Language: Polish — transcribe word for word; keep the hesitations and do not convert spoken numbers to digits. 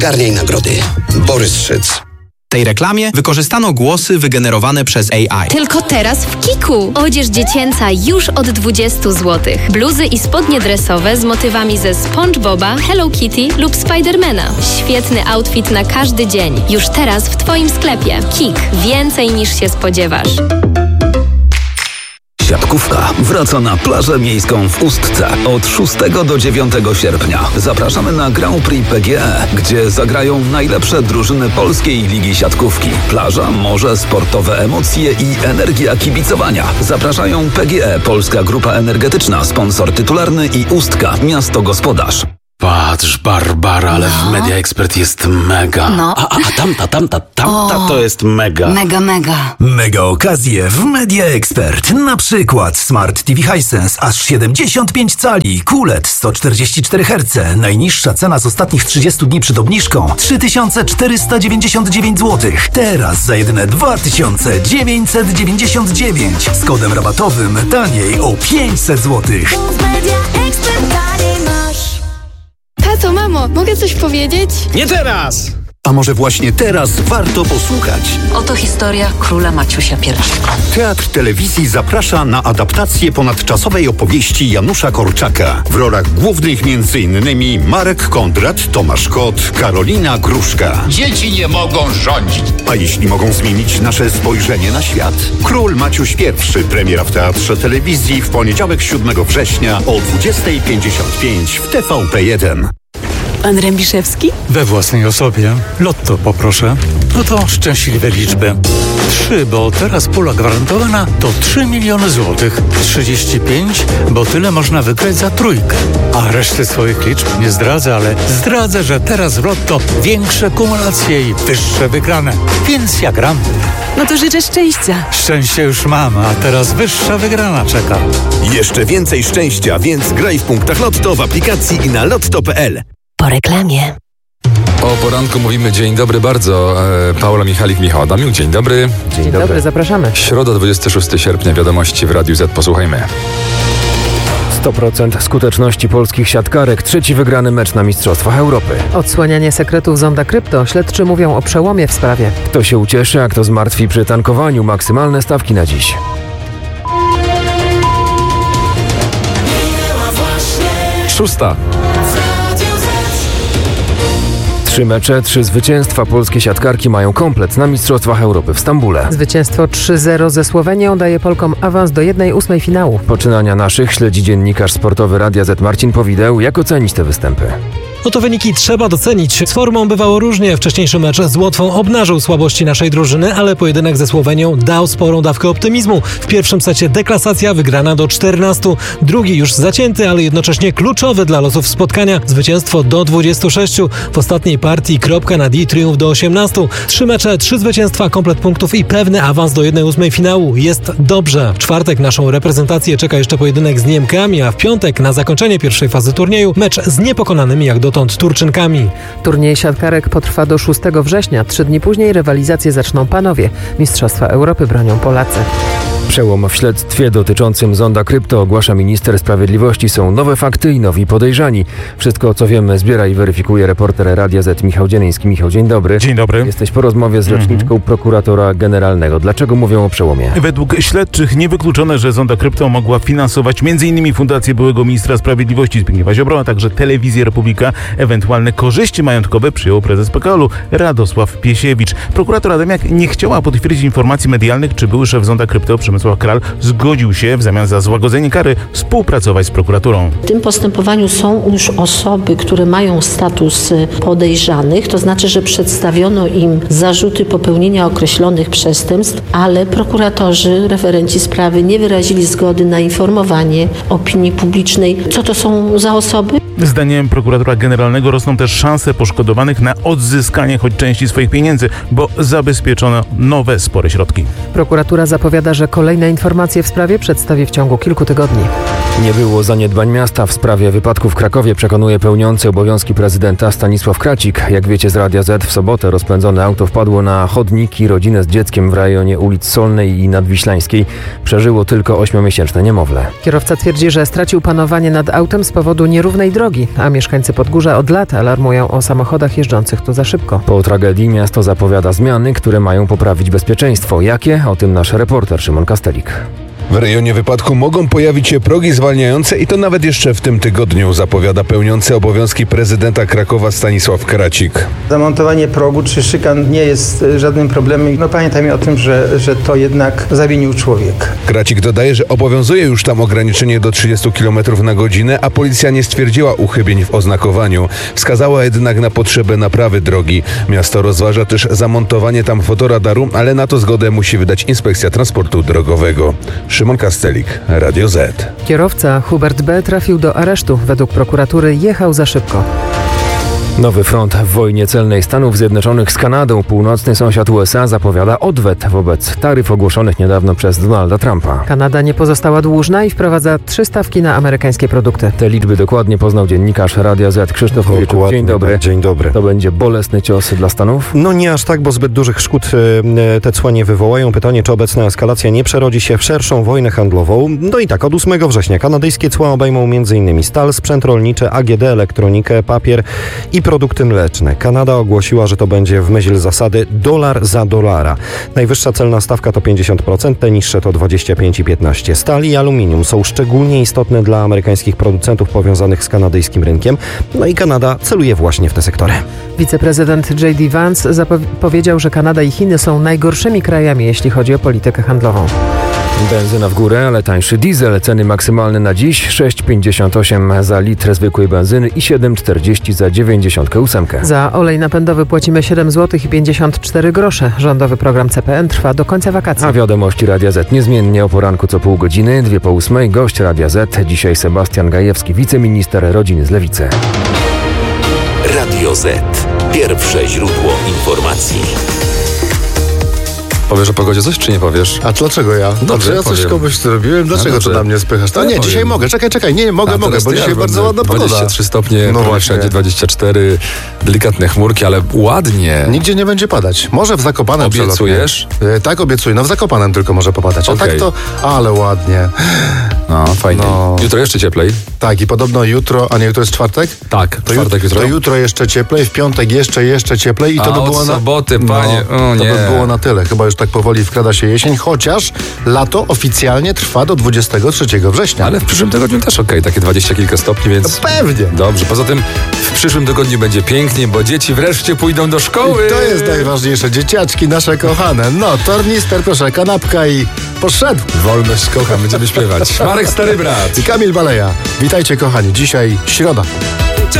Garniaj nagrody. Borys Szyc. W tej reklamie wykorzystano głosy wygenerowane przez A I. Tylko teraz w Kiku. Odzież dziecięca już od dwudziestu złotych. Bluzy i spodnie dresowe z motywami ze SpongeBoba, Hello Kitty lub Spidermana. Świetny outfit na każdy dzień. Już teraz w Twoim sklepie. Kik. Więcej niż się spodziewasz. Siatkówka wraca na plażę miejską w Ustce od szóstego do dziewiątego sierpnia. Zapraszamy na Grand Prix P G E, gdzie zagrają najlepsze drużyny polskiej ligi siatkówki. Plaża, morze, sportowe emocje i energia kibicowania. Zapraszają P G E, Polska Grupa Energetyczna, sponsor tytularny i Ustka, miasto gospodarz. Patrz, Barbara, ale no. w Media Expert jest mega. No. A, a, a tamta, tamta, tamta O, to jest mega. Mega, mega. Mega okazje w Media Expert. Na przykład Smart T V Hisense aż siedemdziesiąt pięć cali, Q L E D sto czterdzieści cztery herce. Najniższa cena z ostatnich trzydziestu dni przed obniżką trzy tysiące czterysta dziewięćdziesiąt dziewięć złotych. Teraz za jedyne dwa tysiące dziewięćset dziewięćdziesiąt dziewięć. Z kodem rabatowym taniej o pięćset złotych. Tato, mamo, mogę coś powiedzieć? Nie teraz! A może właśnie teraz warto posłuchać? Oto historia króla Maciusia pierwszego. Teatr Telewizji zaprasza na adaptację ponadczasowej opowieści Janusza Korczaka. W rolach głównych między innymi Marek Kondrat, Tomasz Kot, Karolina Gruszka. Dzieci nie mogą rządzić. A jeśli mogą zmienić nasze spojrzenie na świat? Król Maciuś pierwszy. Premiera w Teatrze Telewizji w poniedziałek siódmego września o dwudziesta pięćdziesiąt pięć w T V P jeden. Pan Rębiszewski? We własnej osobie. Lotto poproszę. No to szczęśliwe liczby. Trzy, bo teraz pula gwarantowana to trzy miliony złotych. trzydzieści pięć, bo tyle można wygrać za trójkę. A reszty swoich liczb nie zdradzę, ale zdradzę, że teraz w Lotto większe kumulacje i wyższe wygrane. Więc ja gram. No to życzę szczęścia. Szczęście już mam, a teraz wyższa wygrana czeka. Jeszcze więcej szczęścia, więc graj w punktach Lotto w aplikacji i na lotto kropka p l. Po reklamie. O poranku mówimy dzień dobry bardzo. E, Paula Michalik, Michał Adamiuk, dzień dobry. Dzień, dzień dobry. dobry, zapraszamy. Środa, dwudziestego szóstego sierpnia, wiadomości w Radiu Z. Posłuchajmy. sto procent skuteczności polskich siatkarek, trzeci wygrany mecz na Mistrzostwach Europy. Odsłanianie sekretów Zonda Krypto. Śledczy mówią o przełomie w sprawie. Kto się ucieszy, a kto zmartwi przy tankowaniu. Maksymalne stawki na dziś. Szósta. Trzy mecze, trzy zwycięstwa. Polskie siatkarki mają komplet na Mistrzostwach Europy w Stambule. Zwycięstwo trzy zero ze Słowenią daje Polkom awans do jednej ósmej finału. Poczynania naszych śledzi dziennikarz sportowy Radia Z Marcin Powideł. Jak ocenić te występy? No to wyniki trzeba docenić. Z formą bywało różnie. Wcześniejszy mecz z Łotwą obnażył słabości naszej drużyny, ale pojedynek ze Słowenią dał sporą dawkę optymizmu. W pierwszym secie deklasacja wygrana do czternastu. Drugi już zacięty, ale jednocześnie kluczowy dla losów spotkania. Zwycięstwo do dwudziestu sześciu. W ostatniej partii kropka na D, triumf do osiemnastu. Trzy mecze, trzy zwycięstwa, komplet punktów i pewny awans do jednej ósmej finału. Jest dobrze. W czwartek naszą reprezentację czeka jeszcze pojedynek z Niemkami, a w piątek na zakończenie pierwszej fazy turnieju mecz z niepokonanymi jak do dotąd Turczynkami. Turniej siatkarek potrwa do szóstego września. Trzy dni później rywalizację zaczną panowie. Mistrzostwa Europy bronią Polacy. Przełom w śledztwie dotyczącym Zonda Krypto ogłasza minister sprawiedliwości. Są nowe fakty i nowi podejrzani. Wszystko, co wiemy, zbiera i weryfikuje reporter Radia Z Michał Dzieliński. Michał, dzień dobry. Dzień dobry. Jesteś po rozmowie z rzeczniczką mhm. prokuratora generalnego. Dlaczego mówią o przełomie? Według śledczych niewykluczone, że Zonda Krypto mogła finansować m.in. fundację byłego ministra sprawiedliwości Zbigniewa Ziobro, a także Telewizję Republika. Ewentualne korzyści majątkowe przyjął prezes P K O L-u Radosław Piesiewicz. Prokurator Adamiak nie chciała potwierdzić informacji medialnych, czy były szef Zonda Krypto Przemysław Kral zgodził się w zamian za złagodzenie kary współpracować z prokuraturą. W tym postępowaniu są już osoby, które mają status podejrzanych, to znaczy, że przedstawiono im zarzuty popełnienia określonych przestępstw, ale prokuratorzy, referenci sprawy nie wyrazili zgody na informowanie opinii publicznej. Co to są za osoby? Zdaniem prokuratora generalnego rosną też szanse poszkodowanych na odzyskanie choć części swoich pieniędzy, bo zabezpieczono nowe spore środki. Prokuratura zapowiada, że kolejne Kolejne informacje w sprawie przedstawi w ciągu kilku tygodni. Nie było zaniedbań miasta w sprawie wypadku w Krakowie, przekonuje pełniący obowiązki prezydenta Stanisław Kracik. Jak wiecie z Radia Z, w sobotę rozpędzone auto wpadło na chodniki rodzinę z dzieckiem w rejonie ulic Solnej i Nadwiślańskiej. Przeżyło tylko ośmiomiesięczne niemowlę. Kierowca twierdzi, że stracił panowanie nad autem z powodu nierównej drogi, a mieszkańcy Podgórza od lat alarmują o samochodach jeżdżących tu za szybko. Po tragedii miasto zapowiada zmiany, które mają poprawić bezpieczeństwo. Jakie? O tym nasz reporter Szymon Kastelik. W rejonie wypadku mogą pojawić się progi zwalniające i to nawet jeszcze w tym tygodniu, zapowiada pełniący obowiązki prezydenta Krakowa Stanisław Kracik. Zamontowanie progu czy szykan nie jest żadnym problemem. No pamiętajmy o tym, że, że to jednak zawinił człowiek. Kracik dodaje, że obowiązuje już tam ograniczenie do trzydziestu kilometrów na godzinę, a policja nie stwierdziła uchybień w oznakowaniu. Wskazała jednak na potrzebę naprawy drogi. Miasto rozważa też zamontowanie tam fotoradaru, ale na to zgodę musi wydać Inspekcja Transportu Drogowego. Szymon Kastelik, Radio Z. Kierowca Hubert B. trafił do aresztu. Według prokuratury jechał za szybko. Nowy front w wojnie celnej Stanów Zjednoczonych z Kanadą. Północny sąsiad U S A zapowiada odwet wobec taryf ogłoszonych niedawno przez Donalda Trumpa. Kanada nie pozostała dłużna i wprowadza trzy stawki na amerykańskie produkty. Te liczby dokładnie poznał dziennikarz Radia Z Krzysztof Wieczór. Dzień dobry. Dzień dobry. To będzie bolesny cios dla Stanów? No nie aż tak, bo zbyt dużych szkód te cła nie wywołają. Pytanie, czy obecna eskalacja nie przerodzi się w szerszą wojnę handlową. No i tak, od ósmego września kanadyjskie cła obejmą m.in. stal, sprzęt rolniczy, A G D, elektronikę, papier i produkty mleczne. Kanada ogłosiła, że to będzie w myśl zasady dolar za dolara. Najwyższa celna stawka to pięćdziesiąt procent, te niższe to dwadzieścia pięć i piętnaście procent. Stal i aluminium są szczególnie istotne dla amerykańskich producentów powiązanych z kanadyjskim rynkiem. No i Kanada celuje właśnie w te sektory. Wiceprezydent J D Vance powiedział, że Kanada i Chiny są najgorszymi krajami, jeśli chodzi o politykę handlową. Benzyna w górę, ale tańszy diesel. Ceny maksymalne na dziś sześć pięćdziesiąt osiem za litr zwykłej benzyny i siedem czterdzieści za dziewięćdziesiąt osiem. Za olej napędowy płacimy siedem złotych i pięćdziesiąt cztery grosze. Rządowy program C P N trwa do końca wakacji. A wiadomości Radia Z niezmiennie o poranku co pół godziny, dwie po ósmej. Gość Radia Z, dzisiaj Sebastian Gajewski, wiceminister rodziny z Lewicy. Radio Z. Pierwsze źródło informacji. Powiesz o pogodzie coś, czy nie powiesz? A dlaczego ja? Dobrze, ja coś powiem. komuś zrobiłem? Dlaczego no to na mnie spychasz? No nie, powiem. dzisiaj mogę. Czekaj, czekaj. Nie, nie mogę, A, mogę, bo dzisiaj bardzo ładna pogoda. dwadzieścia trzy stopnie, no właśnie. wszędzie dwadzieścia cztery, delikatne chmurki, ale ładnie. Nigdzie nie będzie padać. Może w Zakopanem Obiecujesz? E, tak, obiecuję. No w Zakopanem tylko może popadać. A okay. tak to, ale ładnie. No, fajnie. No. Jutro jeszcze cieplej. Tak, i podobno jutro, a nie jutro jest czwartek? Tak, to czwartek jutro. jutro. To jutro jeszcze cieplej, w piątek jeszcze, jeszcze cieplej. I to a by od było na soboty, panie, no, o nie. To by było na tyle. Chyba już tak powoli wkrada się jesień, chociaż lato oficjalnie trwa do dwudziestego trzeciego września. Ale w przyszłym tygodniu też okej, okay, takie dwadzieścia kilka stopni, więc... No pewnie. Dobrze, poza tym w przyszłym tygodniu będzie pięknie, bo dzieci wreszcie pójdą do szkoły. I to jest najważniejsze, dzieciaczki nasze kochane. No, tornister, proszę, kanapka i poszedł. Wolność kocham, będziemy śpiewać. Marek Stary Brat. I Kamil Baleja. Witajcie kochani, dzisiaj środa.